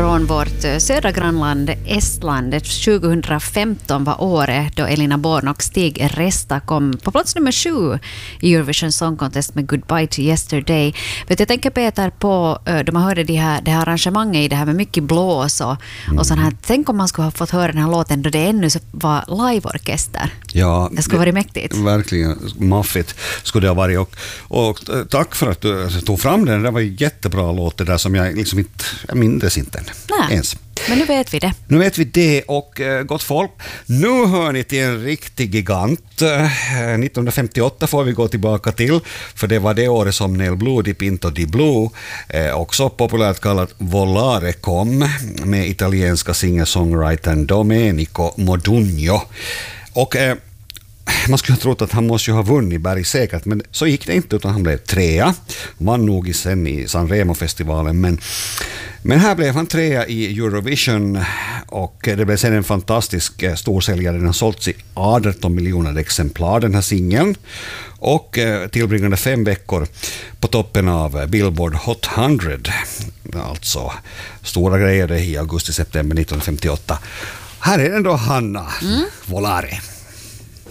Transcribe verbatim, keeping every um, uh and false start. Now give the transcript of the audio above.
från vårt södra grannland Estland. tjugohundrafemton var året då Elina Born och Stig Resta kom på plats nummer sju i Eurovision Song Contest med Goodbye to Yesterday. Vet, jag tänker Peter på, då man hörde det här, det här arrangemanget i det här med mycket blås och, mm. och sån här. Tänk om man skulle ha fått höra den här låten då det ännu så var liveorkester. Ja, det skulle vara mäktigt. Verkligen maffigt skulle det ha varit. Och, och tack för att du tog fram den. Det var en jättebra låt det där som jag liksom inte, jag minns inte ens. Men nu vet vi det. Nu vet vi det och eh, gott folk. Nu hör ni till en riktig gigant. Eh, nittonhundrafemtioåtta får vi gå tillbaka till. För det var det året som Nel Blue di Pinto di Blue, eh, också populärt kallat Volare, kom med italienska singer-songwritern Domenico Modugno. Och eh, man skulle ha trott att han måste ju ha vunnit bergsäkert, men så gick det inte, utan han blev trea. Vann nog i sen i Sanremo-festivalen, men, men här blev han trea i Eurovision och det blev sen en fantastisk storsäljare. Den har sålts i arton miljoner exemplar, den här singeln, och tillbringade fem veckor på toppen av Billboard Hot hundra, alltså stora grejer i augusti-september nittonhundrafemtioåtta. Här är den då, Hanna mm. Volare.